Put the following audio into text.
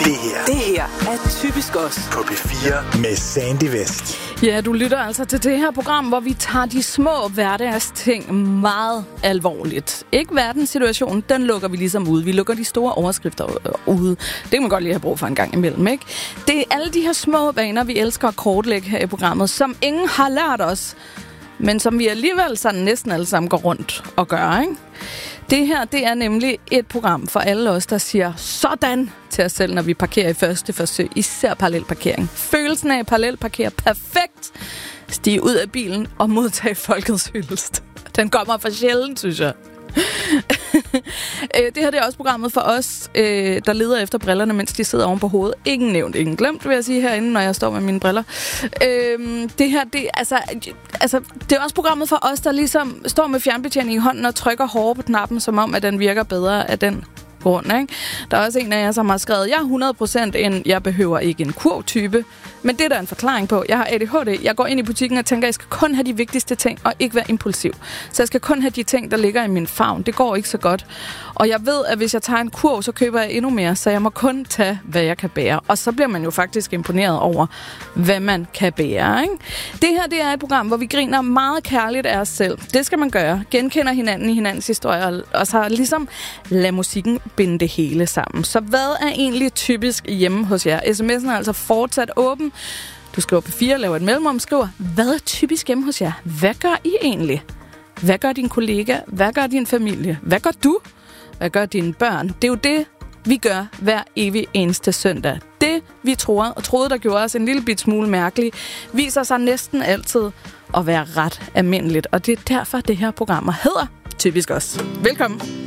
Det her er typisk os på P4 med Sandy West. Ja, du lytter altså til det her program, hvor vi tager de små hverdagsting meget alvorligt. Ikke verdenssituationen, den lukker vi ligesom ud. Vi lukker de store overskrifter ude. Det kan man godt lige have brug for en gang imellem, ikke? Det er alle de her små vaner, vi elsker at kortlægge her i programmet, som ingen har lært os, men som vi alligevel sådan næsten alle sammen går rundt og gør, ikke? Det her, det er nemlig et program for alle os, der siger sådan til os selv, når vi parkerer i første forsøg. Især parallelparkering. Følelsen af at parallelparkere perfekt. Stige ud af bilen og modtage folkets hyldest. Den kommer for sjældent, synes jeg. Det her det er også programmet for os, der leder efter brillerne, mens de sidder oven på hovedet. Ingen nævnt, ingen glemt, vil jeg sige herinde, når jeg står med mine briller. Det her, det er også programmet for os, der ligesom står med fjernbetjening i hånden og trykker hårdere på knappen, som om, at den virker bedre af den grund, ikke? Der er også en af jer, som har skrevet, jeg er 100% en, jeg behøver ikke en kurvtype. Men det er der en forklaring på. Jeg har ADHD. Jeg går ind i butikken og tænker, jeg skal kun have de vigtigste ting, og ikke være impulsiv. Så jeg skal kun have de ting, der ligger i min favn. Det går ikke så godt. Og jeg ved, at hvis jeg tager en kurv, så køber jeg endnu mere, så jeg må kun tage, hvad jeg kan bære. Og så bliver man jo faktisk imponeret over, hvad man kan bære, ikke? Det her, det er et program, hvor vi griner meget kærligt af os selv. Det skal man gøre. Genkender hinanden i hinandens historier, og så ligesom lad musikken binde det hele sammen. Så hvad er egentlig typisk hjemme hos jer? SMS'en er altså fortsat åben. Du skriver på 4, laver et mellemrum, skriver, hvad er typisk hjemme hos jer? Hvad gør I egentlig? Hvad gør din kollega? Hvad gør din familie? Hvad gør du? Hvad gør dine børn? Det er jo det, vi gør hver evig eneste søndag. Det, vi troede, der gjorde os en lille bit smule mærkelige, viser sig næsten altid at være ret almindeligt. Og det er derfor, det her program hedder Typisk Os. Velkommen.